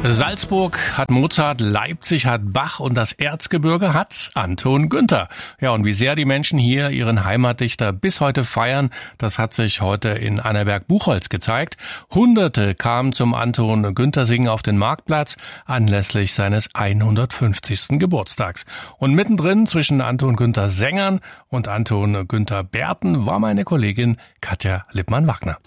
Salzburg hat Mozart, Leipzig hat Bach und das Erzgebirge hat Anton Günther. Ja, und wie sehr die Menschen hier ihren Heimatdichter bis heute feiern, das hat sich heute in Annaberg-Buchholz gezeigt. Hunderte kamen zum Anton Günther Singen auf den Marktplatz anlässlich seines 150. Geburtstags. Und mittendrin zwischen Anton Günther Sängern und Anton Günther Bärten war meine Kollegin Katja Lippmann-Wagner.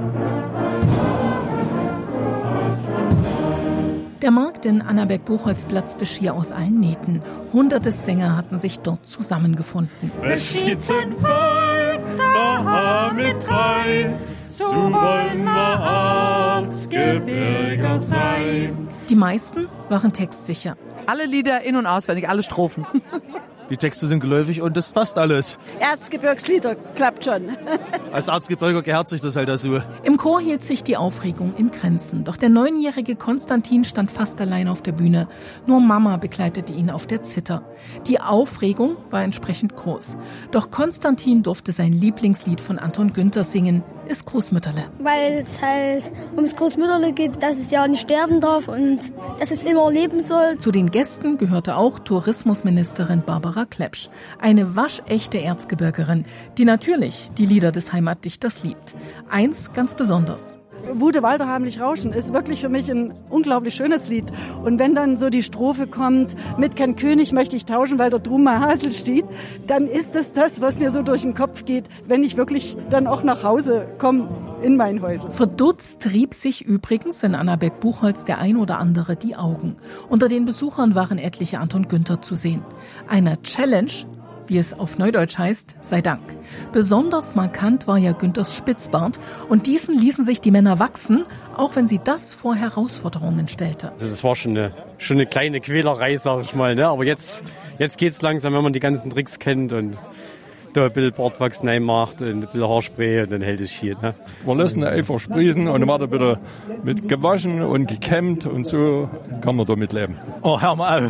Der Markt in Annaberg-Buchholz platzte schier aus allen Nähten. Hunderte Sänger hatten sich dort zusammengefunden. Es sitzen Volk da mit rein, so wollen wir Erzgebirger sein. Die meisten waren textsicher. Alle Lieder in- und auswendig, alle Strophen. Die Texte sind geläufig und das passt alles. Erzgebirgslieder, klappt schon. Als Erzgebirger gehört sich das halt dazu. Im Chor hielt sich die Aufregung in Grenzen. Doch der 9-jährige Konstantin stand fast allein auf der Bühne. Nur Mama begleitete ihn auf der Zither. Die Aufregung war entsprechend groß. Doch Konstantin durfte sein Lieblingslied von Anton Günther singen, Ist Großmütterle. Weil es halt ums Großmütterle geht, dass es ja nicht sterben darf und dass es immer leben soll. Zu den Gästen gehörte auch Tourismusministerin Barbara Klepsch, eine waschechte Erzgebirgerin, die natürlich die Lieder des Heimatdichters liebt. Eins ganz besonders. Wude Walder heimlich rauschen ist wirklich für mich ein unglaublich schönes Lied. Und wenn dann so die Strophe kommt, mit kein König möchte ich tauschen, weil dort drum mein Hasel steht, dann ist es das, was mir so durch den Kopf geht, wenn ich wirklich dann auch nach Hause komme in mein Häusl. Verdutzt rieb sich übrigens in Annaberg-Buchholz der ein oder andere die Augen. Unter den Besuchern waren etliche Anton Günther zu sehen. Einer Challenge, wie es auf Neudeutsch heißt, sei Dank. Besonders markant war ja Günthers Spitzbart und diesen ließen sich die Männer wachsen, auch wenn sie das vor Herausforderungen stellte. Also das war schon eine kleine Quälerei, sag ich mal, ne? Aber jetzt geht's langsam, wenn man die ganzen Tricks kennt und da ein bisschen Bartwachs reinmacht und ein bisschen Haarspray und dann hält es hier. Ne? Wir lassen einfach sprießen und dann wird er wieder mit gewaschen und gekämmt und so kann man damit leben. Oh, hör mal auf.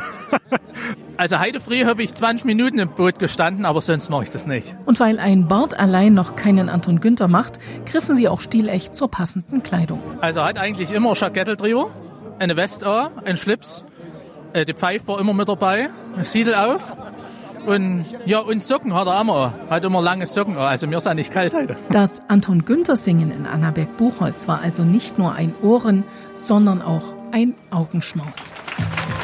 Also heute früh habe ich 20 Minuten im Boot gestanden, aber sonst mache ich das nicht. Und weil ein Bart allein noch keinen Anton Günther macht, griffen sie auch stilecht zur passenden Kleidung. Also hat eigentlich immer ein Jackettel drüber, eine Weste an, ein Schlips, die Pfeife war immer mit dabei, ein Siedel auf und Socken hat er immer. Hat immer lange Socken an, also mir ist ja nicht kalt heute. Das Anton Günther Singen in Annaberg-Buchholz war also nicht nur ein Ohren-, sondern auch ein Augenschmaus.